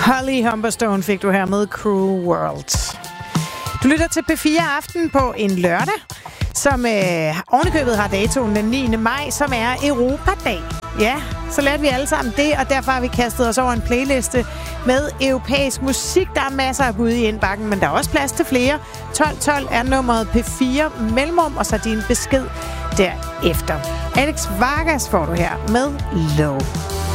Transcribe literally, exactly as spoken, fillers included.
Holly Humberstone fik du her med Cruel World. Du lytter til P fire Aften på en lørdag, som øh, ovenikøbet har datoen den niende maj, som er Europadag. Ja, så lærte vi alle sammen det, og derfor har vi kastet os over en playliste med europæisk musik. Der er masser af bud i indbakken, men der er også plads til flere. tolv tolv er nummeret P fire mellemrum, og så din besked derefter. Alex Vargas får du her med Low.